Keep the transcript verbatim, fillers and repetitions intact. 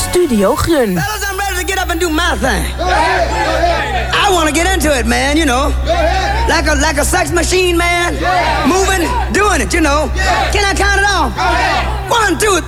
Studio Grun. Fellas, I'm ready to get up and do my thing. I want to get into it, man, you know. Like a like a sex machine, man. Moving, doing it, you know. Can I count it off? One, two,